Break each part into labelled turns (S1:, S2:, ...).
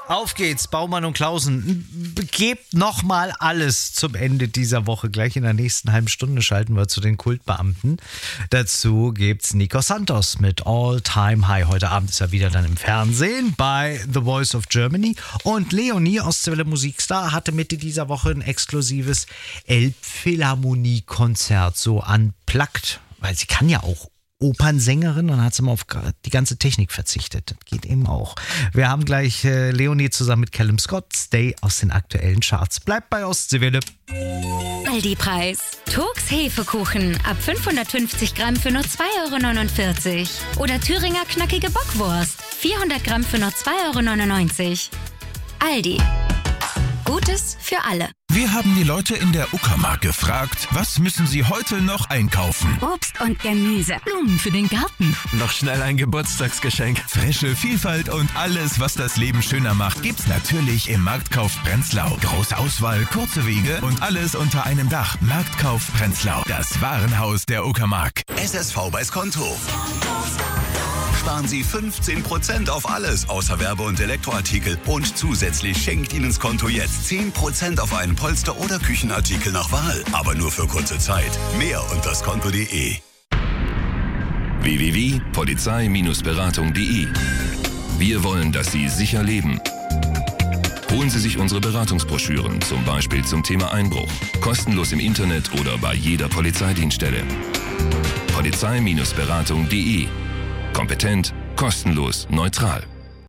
S1: Auf geht's, Baumann und Klausen. Gebt nochmal alles zum Ende dieser Woche. Gleich in der nächsten halben Stunde schalten wir zu den Kultbeamten. Dazu gibt's Nico Santos mit All Time High. Heute Abend ist er wieder dann im Fernsehen bei The Voice of Germany. Und Leonie aus Welle Musikstar hatte Mitte dieser Woche ein exklusives Elbphilharmonie-Konzert, so unplugged, weil sie kann ja auch Opernsängerin, dann hat sie mal auf die ganze Technik verzichtet. Das geht eben auch. Wir haben gleich Leonie zusammen mit Callum Scott, Stay aus den aktuellen Charts. Bleibt bei Ostseewelle.
S2: Aldi-Preis. Turks Hefekuchen ab 550 Gramm für nur 2,49 €. Oder Thüringer knackige Bockwurst. 400 Gramm für nur 2,99 €. Aldi. Gutes für alle.
S3: Wir haben die Leute in der Uckermark gefragt, was müssen sie heute noch einkaufen?
S2: Obst und Gemüse. Blumen für den Garten.
S3: Noch schnell ein Geburtstagsgeschenk. Frische Vielfalt und alles, was das Leben schöner macht, gibt's natürlich im Marktkauf Prenzlau. Große Auswahl, kurze Wege und alles unter einem Dach. Marktkauf Prenzlau, das Warenhaus der Uckermark.
S4: SSV bei Skonto. Sparen Sie 15% auf alles außer Werbe- und Elektroartikel. Und zusätzlich schenkt Ihnen Skonto jetzt 10% auf einen Polster- oder Küchenartikel nach Wahl. Aber nur für kurze Zeit. Mehr unter skonto.de.
S5: www.polizei-beratung.de. Wir wollen, dass Sie sicher leben. Holen Sie sich unsere Beratungsbroschüren, zum Beispiel zum Thema Einbruch. Kostenlos im Internet oder bei jeder Polizeidienststelle. Polizei-beratung.de. Kompetent, kostenlos, neutral.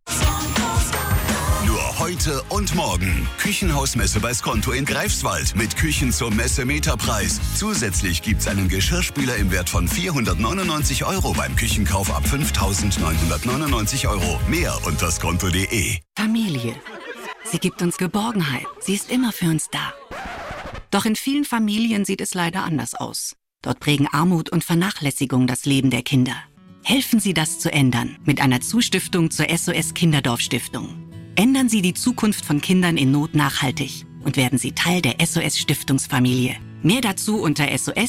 S4: Nur heute und morgen. Küchenhausmesse bei Skonto in Greifswald mit Küchen zum Messemeterpreis. Zusätzlich gibt's einen Geschirrspüler im Wert von 499 € beim Küchenkauf ab 5.999 €. Mehr unter skonto.de.
S6: Familie. Sie gibt uns Geborgenheit. Sie ist immer für uns da. Doch in vielen Familien sieht es leider anders aus. Dort prägen Armut und Vernachlässigung das Leben der Kinder. Helfen Sie, das zu ändern mit einer Zustiftung zur SOS Kinderdorf Stiftung. Ändern Sie die Zukunft von Kindern in Not nachhaltig und werden Sie Teil der SOS Stiftungsfamilie. Mehr dazu unter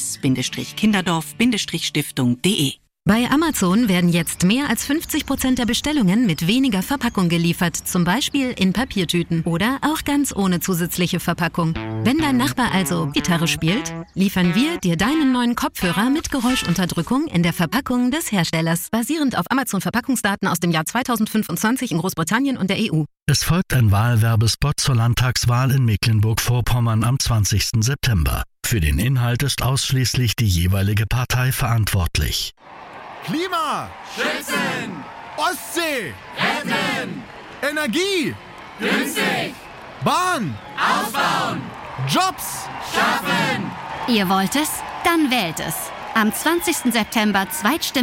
S6: sos-kinderdorf-stiftung.de.
S2: Bei Amazon werden jetzt mehr als 50% der Bestellungen mit weniger Verpackung geliefert, zum Beispiel in Papiertüten oder auch ganz ohne zusätzliche Verpackung. Wenn dein Nachbar also Gitarre spielt, liefern wir dir deinen neuen Kopfhörer mit Geräuschunterdrückung in der Verpackung des Herstellers, basierend auf Amazon-Verpackungsdaten aus dem Jahr 2025 in Großbritannien und der EU.
S7: Es folgt ein Wahlwerbespot zur Landtagswahl in Mecklenburg-Vorpommern am 20. September. Für den Inhalt ist ausschließlich die jeweilige Partei verantwortlich.
S8: Klima! Schützen! Ostsee! Retten! Energie! Günstig! Bahn! Ausbauen! Jobs! Schaffen!
S2: Ihr wollt es? Dann wählt es. Am 20. September Zweitstimme